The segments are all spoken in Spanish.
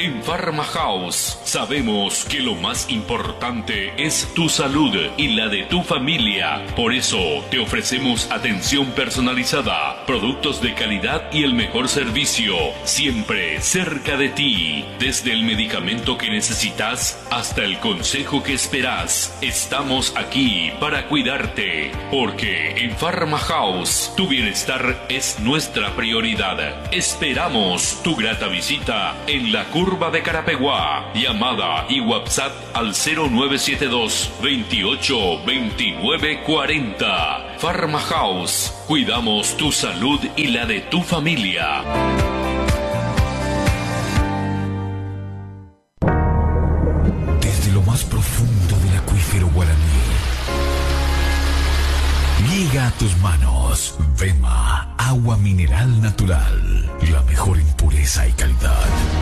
En Pharma House sabemos que lo más importante es tu salud y la de tu familia. Por eso te ofrecemos atención personalizada, productos de calidad y el mejor servicio, siempre cerca de ti. Desde el medicamento que necesitas hasta el consejo que esperas, estamos aquí para cuidarte. Porque en Pharma House tu bienestar es nuestra prioridad. Esperamos tu grata visita en la curva de Carapeguá. Llamada y WhatsApp al 0972 28 29 40. Pharma House. Cuidamos tu salud y la de tu familia. Desde lo más profundo del acuífero guaraní llega a tus manos Vema, agua mineral natural, la mejor en pureza y calidad.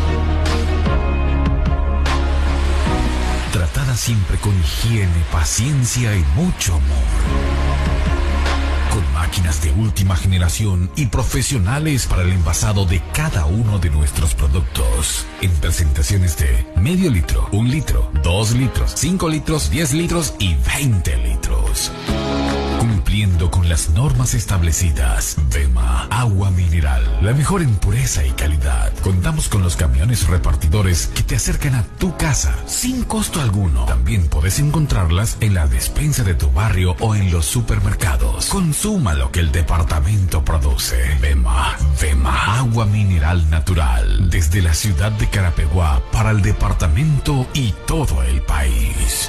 Tratada siempre con higiene, paciencia y mucho amor. Con máquinas de última generación y profesionales para el envasado de cada uno de nuestros productos. En presentaciones de medio litro, 1 litro, 2 litros, 5 litros, 10 litros y 20 litros. Cumpliendo con las normas establecidas. Vema, agua mineral, la mejor en pureza y calidad. Contamos con los camiones repartidores que te acercan a tu casa sin costo alguno. También puedes encontrarlas en la despensa de tu barrio o en los supermercados. Consuma lo que el departamento produce. Vema, agua mineral natural. Desde la ciudad de Carapeguá para el departamento y todo el país.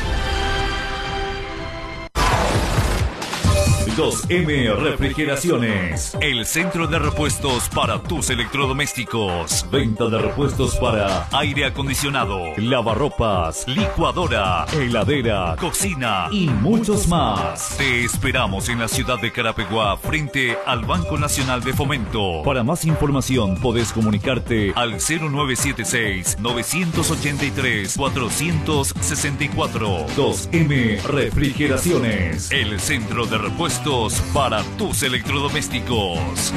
2M Refrigeraciones, el centro de repuestos para tus electrodomésticos. Venta de repuestos para aire acondicionado, lavarropas, licuadora, heladera, cocina y muchos más. Te esperamos en la ciudad de Carapeguá, frente al Banco Nacional de Fomento. Para más información podés comunicarte al 0976 983 464. 2M Refrigeraciones, el centro de repuestos para tus electrodomésticos.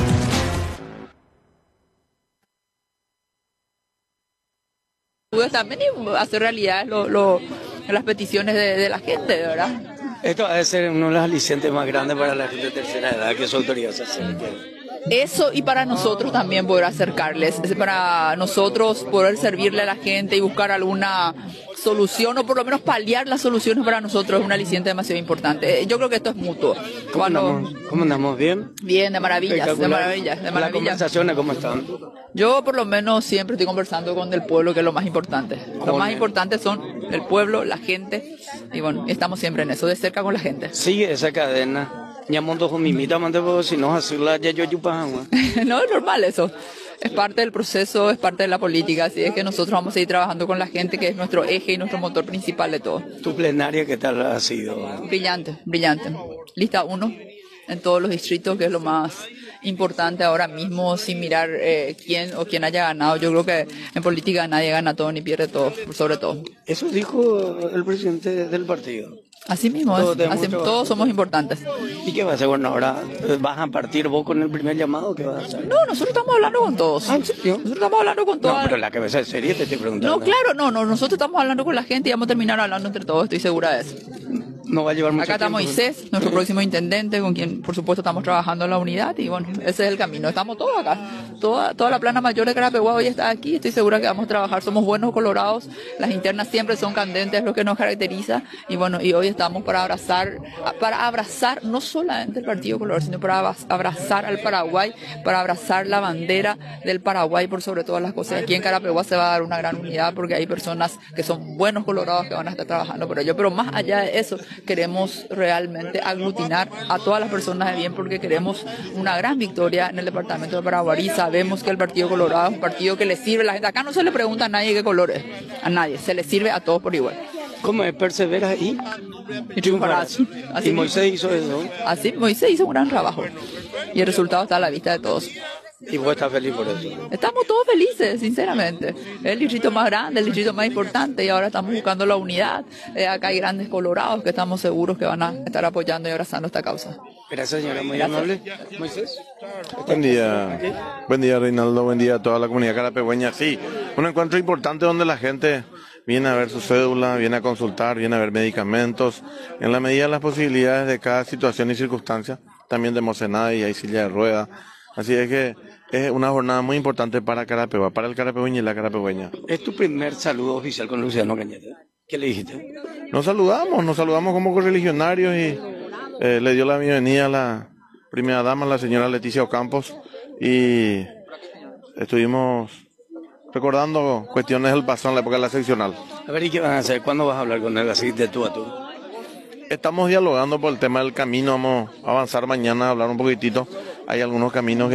También hacer realidad las peticiones de la gente, ¿verdad? Esto va a ser uno de los alicientes más grandes para la gente de tercera edad que su autoridad se acerque. Eso, y para nosotros también poder acercarles, para nosotros poder servirle a la gente y buscar alguna solución, o por lo menos paliar las soluciones, para nosotros es un aliciente demasiado importante. Yo creo que esto es mutuo. ¿Cómo andamos? ¿Bien? Bien, de maravillas. ¿Las conversaciones cómo están? Yo por lo menos siempre estoy conversando con el pueblo, que es lo más importante. Lo más importante son el pueblo, la gente, y bueno, estamos siempre en eso, de cerca con la gente. Sigue esa cadena. Llamondo con mimita, porque si no, así la ya yo yupajama. No, es normal eso. Es parte del proceso, es parte de la política, así es que nosotros vamos a seguir trabajando con la gente, que es nuestro eje y nuestro motor principal de todo. ¿Tu plenaria qué tal ha sido? Brillante. Lista 1 en todos los distritos, que es lo más importante ahora mismo, sin mirar quién haya ganado. Yo creo que en política nadie gana todo ni pierde todo, sobre todo. Eso dijo el presidente del partido. Así mismo, todos somos importantes. ¿Y qué va a hacer? Bueno, ahora vas a partir vos con el primer llamado, ¿o qué vas a hacer? No, nosotros estamos hablando con todos. ¿Ah, en serio? Nosotros estamos hablando con todos. No, pero la cabeza de serie te estoy preguntando. No, claro, no, nosotros estamos hablando con la gente y vamos a terminar hablando entre todos, estoy segura de eso. No va a llevar mucho tiempo. Acá está Moisés, nuestro próximo intendente, con quien por supuesto estamos trabajando en la unidad, y bueno, ese es el camino. Estamos todos acá, toda la plana mayor de Carapeguá hoy está aquí, estoy segura que vamos a trabajar, somos buenos colorados, las internas siempre son candentes, es lo que nos caracteriza, y bueno, y hoy estamos para abrazar no solamente el Partido Colorado, sino para abrazar al Paraguay, para abrazar la bandera del Paraguay por sobre todas las cosas. Aquí en Carapeguá se va a dar una gran unidad, porque hay personas que son buenos colorados que van a estar trabajando por ello, pero más allá de eso, queremos realmente aglutinar a todas las personas de bien, porque queremos una gran victoria en el departamento de Paraguarí. Sabemos que el Partido Colorado es un partido que le sirve a la gente. Acá no se le pregunta a nadie qué color es, a nadie, se le sirve a todos por igual. ¿Cómo es? Perseveras y triunfarás. Y Moisés hizo eso. Así, Moisés hizo un gran trabajo y el resultado está a la vista de todos. Y vos estás feliz por eso. Estamos todos felices, sinceramente. Es el distrito más grande, el distrito más importante y ahora estamos buscando la unidad. Acá hay grandes colorados que estamos seguros que van a estar apoyando y abrazando esta causa. Gracias, señora. Muy amable. Moisés. Buen día Reinaldo, buen día a toda la comunidad carapehueña. Sí, un encuentro importante donde la gente viene a ver su cédula, viene a consultar, viene a ver medicamentos, en la medida de las posibilidades de cada situación y circunstancia, también de Mocenay y hay silla de ruedas. Así es que es una jornada muy importante para Carapehuá, para el carapehueño y la carapehueña. Es tu primer saludo oficial con Luciano Cañete. ¿Qué le dijiste? Nos saludamos como correligionarios y le dio la bienvenida a la primera dama, la señora Leticia Ocampos, y estuvimos recordando cuestiones del pasado en la época de la seccional. A ver, ¿y qué van a hacer? ¿Cuándo vas a hablar con él así de tú a tú? Estamos dialogando por el tema del camino, vamos a avanzar mañana, a hablar un poquitito. Hay algunos caminos